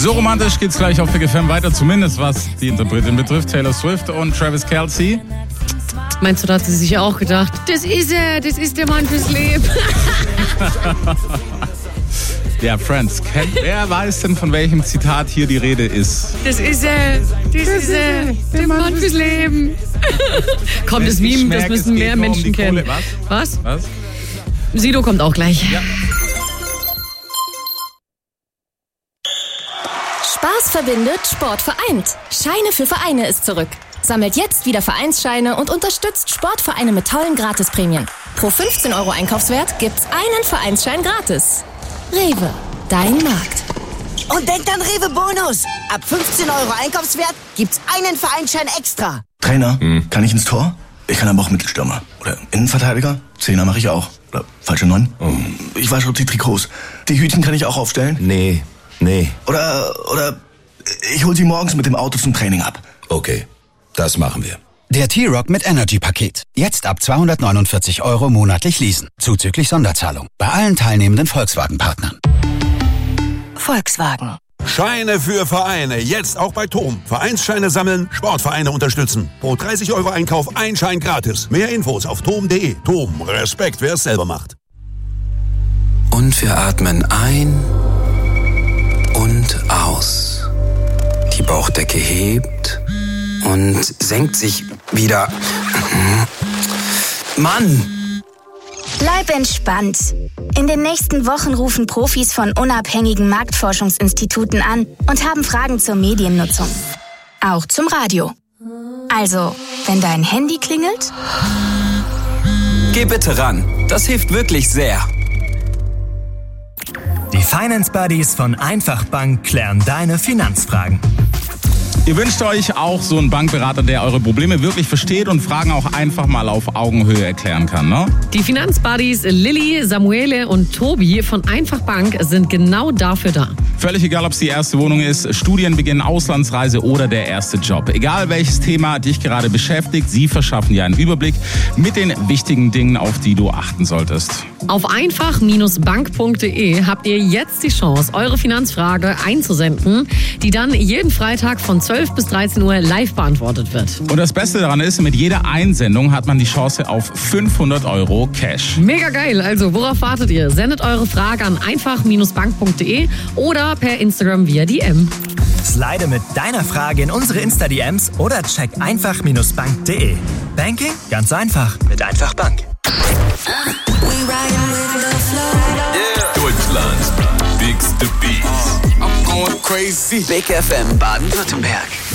So romantisch geht's gleich auf Big FM weiter, zumindest was die Interpretin betrifft. Taylor Swift und Travis Kelce. Meinst du, da hat sie sich auch gedacht, das ist er, das ist der Mann fürs Leben. Ja, Friends, wer weiß denn, von welchem Zitat hier die Rede ist? Das ist er, der Mann fürs Leben. Komm, das Meme, das müssen mehr Menschen kennen. Was? Sido kommt auch gleich. Ja. Spaß verbindet, Sport vereint. Scheine für Vereine ist zurück. Sammelt jetzt wieder Vereinsscheine und unterstützt Sportvereine mit tollen Gratisprämien. Pro 15 € Einkaufswert gibt's einen Vereinsschein gratis. Rewe, dein Markt. Und denkt an Rewe Bonus. Ab 15 € Einkaufswert gibt's einen Vereinsschein extra. Trainer, kann ich ins Tor? Ich kann aber auch Mittelstürmer. Oder Innenverteidiger? Zehner mache ich auch. Oder falsche 9? Ich wasche die Trikots. Die Hütchen kann ich auch aufstellen? Nee. Oder ich hol sie morgens mit dem Auto zum Training ab. Okay, das machen wir. Der T-Rock mit Energy-Paket. Jetzt ab 249 € monatlich leasen. Zuzüglich Sonderzahlung. Bei allen teilnehmenden Volkswagen-Partnern. Volkswagen. Scheine für Vereine. Jetzt auch bei TOM. Vereinsscheine sammeln, Sportvereine unterstützen. Pro 30 € Einkauf ein Schein gratis. Mehr Infos auf tom.de. TOM. Respekt, wer es selber macht. Und wir atmen ein und aus. Die Bauchdecke hebt und senkt sich wieder. Mann! Bleib entspannt. In den nächsten Wochen rufen Profis von unabhängigen Marktforschungsinstituten an und haben Fragen zur Mediennutzung. Auch zum Radio. Also, wenn dein Handy klingelt... Geh bitte ran. Das hilft wirklich sehr. Die Finance Buddies von Einfach Bank klären deine Finanzfragen. Ihr wünscht euch auch so einen Bankberater, der eure Probleme wirklich versteht und Fragen auch einfach mal auf Augenhöhe erklären kann, ne? Die Finanzbuddies Lilly, Samuele und Tobi von Einfach Bank sind genau dafür da. Völlig egal, ob es die erste Wohnung ist, Studienbeginn, Auslandsreise oder der erste Job. Egal welches Thema dich gerade beschäftigt, sie verschaffen dir einen Überblick mit den wichtigen Dingen, auf die du achten solltest. Auf einfach-bank.de habt ihr jetzt die Chance, eure Finanzfrage einzusenden, die dann jeden Freitag von 12 bis 13 Uhr live beantwortet wird. Und das Beste daran ist, mit jeder Einsendung hat man die Chance auf 500 € Cash. Mega geil, also worauf wartet ihr? Sendet eure Frage an einfach-bank.de oder per Instagram via DM. Slide mit deiner Frage in unsere Insta-DMs oder check einfach-bank.de. Banking? Ganz einfach. Mit Einfach Bank. Deutschlands bigste Beats. I'm going crazy. Big FM Baden-Württemberg.